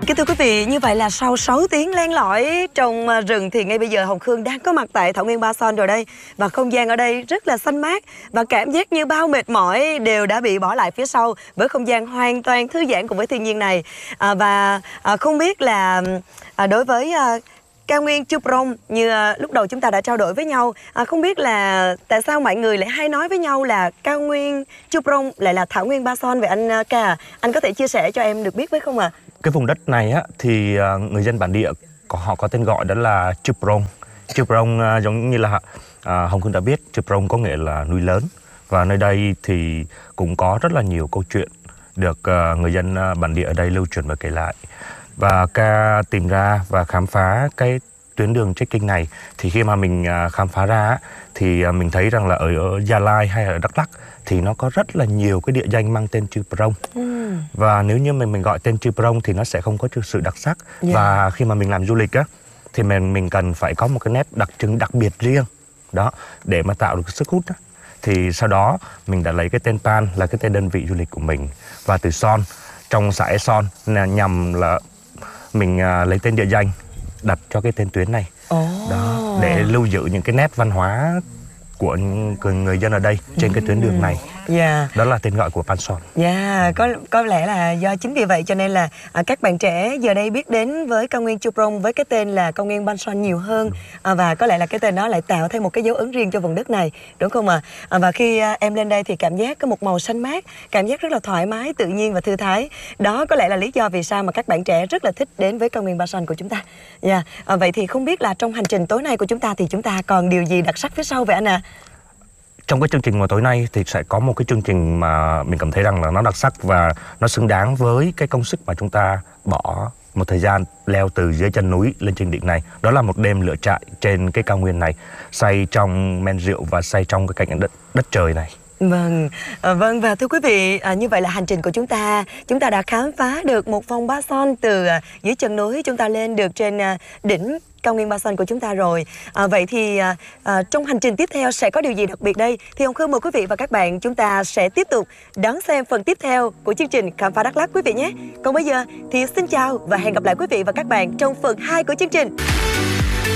Kính thưa quý vị, như vậy là sau 6 tiếng len lỏi trong rừng thì ngay bây giờ Hồng Khương đang có mặt tại Thảo Nguyên Ba Son rồi đây. Và không gian ở đây rất là xanh mát và cảm giác như bao mệt mỏi đều đã bị bỏ lại phía sau với không gian hoàn toàn thư giãn cùng với thiên nhiên này. Không biết là đối với cao nguyên Chư Prong như lúc đầu chúng ta đã trao đổi với nhau, không biết là tại sao mọi người lại hay nói với nhau là cao nguyên Chư Prong lại là Thảo Nguyên Ba Son vậy anh Ca? Anh có thể chia sẻ cho em được biết với không ạ? Cái vùng đất này á, thì người dân bản địa họ có tên gọi đó là Chư Prong. Chư Prong giống như là Hồng Khương đã biết, Chư Prong có nghĩa là núi lớn. Và nơi đây thì cũng có rất là nhiều câu chuyện được người dân bản địa ở đây lưu truyền và kể lại. Và Ca tìm ra và khám phá cái tuyến đường trekking này, thì khi mà mình khám phá ra thì mình thấy rằng là ở Gia Lai hay ở Đắk Lắk thì nó có rất là nhiều cái địa danh mang tên Chư Prong. Và nếu như mình gọi tên Chư Prong thì nó sẽ không có sự đặc sắc. Và khi mà mình làm du lịch á thì mình cần phải có một cái nét đặc trưng đặc biệt riêng đó để mà tạo được sức hút đó. Thì sau đó mình đã lấy cái tên Pan là cái tên đơn vị du lịch của mình, và từ Son trong xã Son là nhằm là mình lấy tên địa danh đặt cho cái tên tuyến này đó, để lưu giữ những cái nét văn hóa của người dân ở đây trên cái tuyến đường này. Đó là tên gọi của Pan Son. Có lẽ là do chính vì vậy cho nên là các bạn trẻ giờ đây biết đến với cao nguyên Chư Prong với cái tên là cao nguyên Pan Son nhiều hơn. Và có lẽ là cái tên đó lại tạo thêm một cái dấu ấn riêng cho vùng đất này, đúng không ạ? Và khi em lên đây thì cảm giác có một màu xanh mát, cảm giác rất là thoải mái, tự nhiên và thư thái. Đó có lẽ là lý do vì sao mà các bạn trẻ rất là thích đến với cao nguyên Pan Son của chúng ta. Vậy thì không biết là trong hành trình tối nay của chúng ta thì chúng ta còn điều gì đặc sắc phía sau vậy anh ạ? Trong cái chương trình mà tối nay thì sẽ có một cái chương trình mà mình cảm thấy rằng là nó đặc sắc và nó xứng đáng với cái công sức mà chúng ta bỏ một thời gian leo từ dưới chân núi lên trên đỉnh này. Đó là một đêm lửa trại trên cái cao nguyên này, say trong men rượu và say trong cái cảnh đất trời này. Vâng, và thưa quý vị, như vậy là hành trình của chúng ta đã khám phá được một vòng Ba Son từ dưới chân núi chúng ta lên được trên đỉnh cao nguyên Ba Son của chúng ta rồi. Vậy thì trong hành trình tiếp theo sẽ có điều gì đặc biệt đây? Thì Hồng Khương mời quý vị và các bạn chúng ta sẽ tiếp tục đón xem phần tiếp theo của chương trình Khám phá Đắk Lắk quý vị nhé. Còn bây giờ thì xin chào và hẹn gặp lại quý vị và các bạn trong phần 2 của chương trình.